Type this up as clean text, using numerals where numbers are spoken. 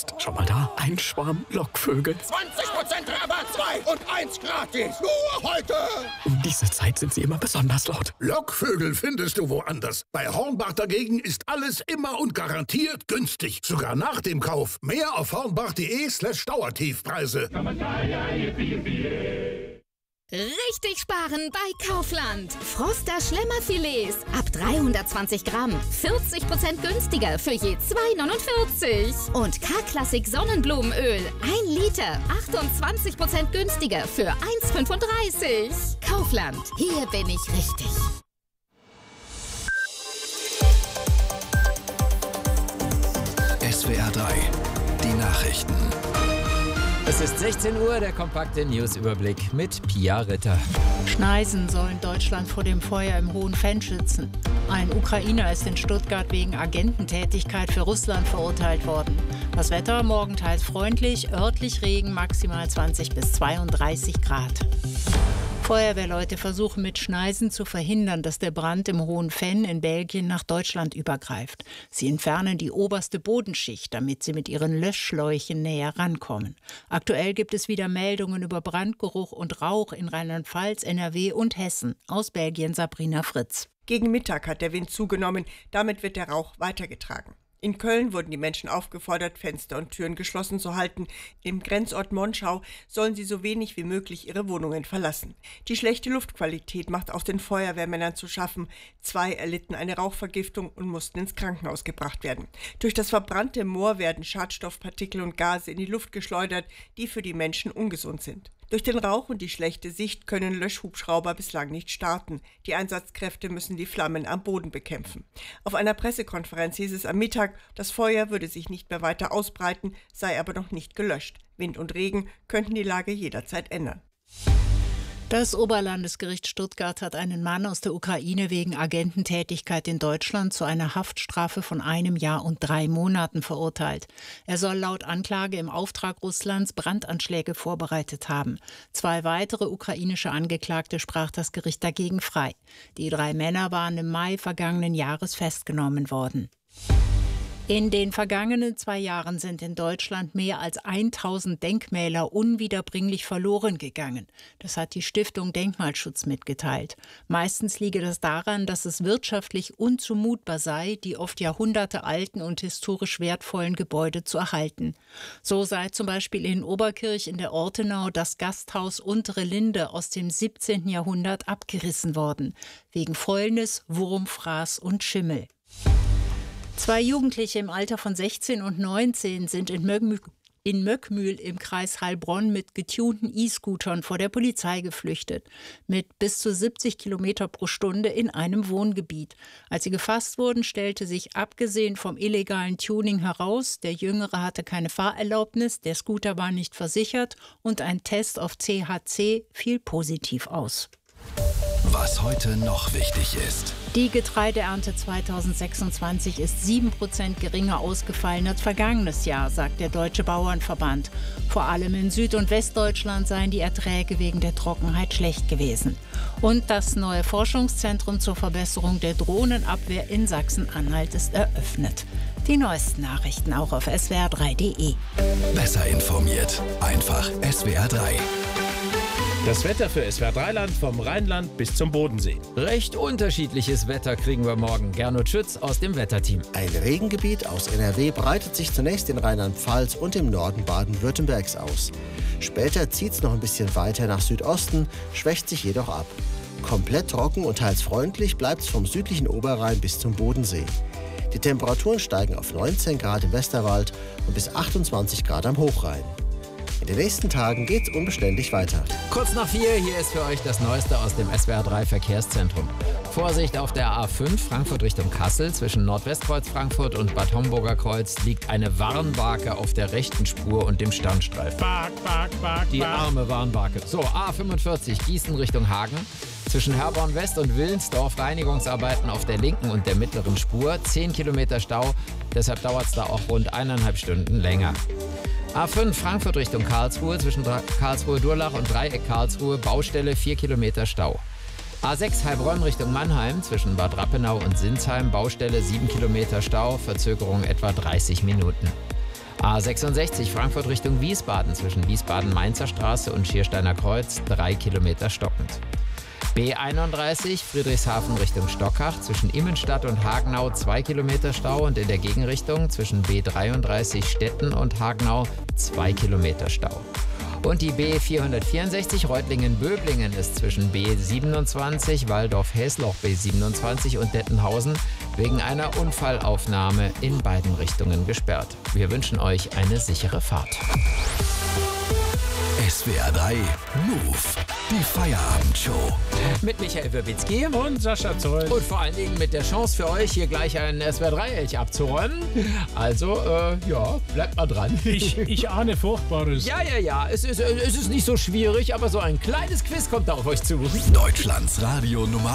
ist. Schon mal da? Ein Schwarm Lockvögel. 20% Rabatt, 2 und 1 gratis. Nur heute. Um diese Zeit sind sie immer besonders laut. Lockvögel findest du woanders. Bei Hornbach dagegen ist alles immer und garantiert günstig. Sogar nach dem Kauf. Mehr auf hornbach.de/Dauertiefpreise. Richtig sparen bei Kaufland. Froster Schlemmerfilets ab 320 Gramm. 40% günstiger für je 2,49. Und K-Klassik Sonnenblumenöl 1 Liter. 28% günstiger für 1,35. Kaufland. Hier bin ich richtig. SWR 3. Die Nachrichten. Es ist 16 Uhr, der kompakte Newsüberblick mit Pia Ritter. Schneisen sollen Deutschland vor dem Feuer im Hohen Venn schützen. Ein Ukrainer ist in Stuttgart wegen Agententätigkeit für Russland verurteilt worden. Das Wetter morgen teils freundlich, örtlich Regen, maximal 20 bis 32 Grad. Feuerwehrleute versuchen mit Schneisen zu verhindern, dass der Brand im Hohen Venn in Belgien nach Deutschland übergreift. Sie entfernen die oberste Bodenschicht, damit sie mit ihren Löschschläuchen näher rankommen. Aktuell gibt es wieder Meldungen über Brandgeruch und Rauch in Rheinland-Pfalz, NRW und Hessen. Aus Belgien Sabrina Fritz. Gegen Mittag hat der Wind zugenommen, damit wird der Rauch weitergetragen. In Köln wurden die Menschen aufgefordert, Fenster und Türen geschlossen zu halten. Im Grenzort Monschau sollen sie so wenig wie möglich ihre Wohnungen verlassen. Die schlechte Luftqualität macht auch den Feuerwehrmännern zu schaffen. 2 erlitten eine Rauchvergiftung und mussten ins Krankenhaus gebracht werden. Durch das verbrannte Moor werden Schadstoffpartikel und Gase in die Luft geschleudert, die für die Menschen ungesund sind. Durch den Rauch und die schlechte Sicht können Löschhubschrauber bislang nicht starten. Die Einsatzkräfte müssen die Flammen am Boden bekämpfen. Auf einer Pressekonferenz hieß es am Mittag, das Feuer würde sich nicht mehr weiter ausbreiten, sei aber noch nicht gelöscht. Wind und Regen könnten die Lage jederzeit ändern. Das Oberlandesgericht Stuttgart hat einen Mann aus der Ukraine wegen Agententätigkeit in Deutschland zu einer Haftstrafe von 1 Jahr und 3 Monaten verurteilt. Er soll laut Anklage im Auftrag Russlands Brandanschläge vorbereitet haben. 2 weitere ukrainische Angeklagte sprach das Gericht dagegen frei. Die 3 Männer waren im Mai vergangenen Jahres festgenommen worden. In den vergangenen 2 Jahren sind in Deutschland mehr als 1000 Denkmäler unwiederbringlich verloren gegangen. Das hat die Stiftung Denkmalschutz mitgeteilt. Meistens liege das daran, dass es wirtschaftlich unzumutbar sei, die oft jahrhundertealten und historisch wertvollen Gebäude zu erhalten. So sei zum Beispiel in Oberkirch in der Ortenau das Gasthaus Untere Linde aus dem 17. Jahrhundert abgerissen worden, wegen Fäulnis, Wurmfraß und Schimmel. 2 Jugendliche im Alter von 16 und 19 sind in Möckmühl im Kreis Heilbronn mit getunten E-Scootern vor der Polizei geflüchtet. Mit bis zu 70 Kilometer pro Stunde in einem Wohngebiet. Als sie gefasst wurden, stellte sich abgesehen vom illegalen Tuning heraus, der Jüngere hatte keine Fahrerlaubnis, der Scooter war nicht versichert und ein Test auf THC fiel positiv aus. Was heute noch wichtig ist. Die Getreideernte 2026 ist 7% geringer ausgefallen als vergangenes Jahr, sagt der Deutsche Bauernverband. Vor allem in Süd- und Westdeutschland seien die Erträge wegen der Trockenheit schlecht gewesen. Und das neue Forschungszentrum zur Verbesserung der Drohnenabwehr in Sachsen-Anhalt ist eröffnet. Die neuesten Nachrichten auch auf swr3.de. Besser informiert. Einfach SWR 3. Das Wetter für SWR3-Land vom Rheinland bis zum Bodensee. Recht unterschiedliches Wetter kriegen wir morgen. Gernot Schütz aus dem Wetterteam. Ein Regengebiet aus NRW breitet sich zunächst in Rheinland-Pfalz und im Norden Baden-Württembergs aus. Später zieht es noch ein bisschen weiter nach Südosten, schwächt sich jedoch ab. Komplett trocken und teils freundlich bleibt es vom südlichen Oberrhein bis zum Bodensee. Die Temperaturen steigen auf 19 Grad im Westerwald und bis 28 Grad am Hochrhein. In den nächsten Tagen geht's unbeständig weiter. Kurz nach 4, hier ist für euch das Neueste aus dem SWR3 Verkehrszentrum. Vorsicht auf der A5 Frankfurt Richtung Kassel. Zwischen Nordwestkreuz Frankfurt und Bad Homburger Kreuz liegt eine Warnbarke auf der rechten Spur und dem Standstreifen. Die arme Warnbarke. So, A45 Gießen Richtung Hagen. Zwischen Herborn West und Willensdorf Reinigungsarbeiten auf der linken und der mittleren Spur. 10 Kilometer Stau, deshalb dauert es da auch rund 1,5 Stunden länger. A5 Frankfurt Richtung Karlsruhe, zwischen Karlsruhe-Durlach und Dreieck Karlsruhe, Baustelle 4 Kilometer Stau. A6 Heilbronn Richtung Mannheim, zwischen Bad Rappenau und Sinsheim, Baustelle 7 Kilometer Stau, Verzögerung etwa 30 Minuten. A66 Frankfurt Richtung Wiesbaden zwischen Wiesbaden-Mainzer Straße und Schiersteiner Kreuz 3 Kilometer stockend. B31 Friedrichshafen Richtung Stockach zwischen Immenstadt und Hagenau 2 Kilometer Stau und in der Gegenrichtung zwischen B33 Stetten und Hagenau 2 Kilometer Stau. Und die B464 Reutlingen-Böblingen ist zwischen B27 Walldorf-Häsloch B27 und Dettenhausen wegen einer Unfallaufnahme in beiden Richtungen gesperrt. Wir wünschen euch eine sichere Fahrt. SWR 3 Move, die Feierabendshow. Mit Michael Wirbicki Und Sascha Zoll. und vor allen Dingen mit der Chance für euch, hier gleich einen SWR 3-Elch abzuräumen. Also, ja, bleibt mal dran. Ich ahne Furchtbares. Ja. Es ist nicht so schwierig, aber so ein kleines Quiz kommt da auf euch zu. Deutschlands Radio Nummer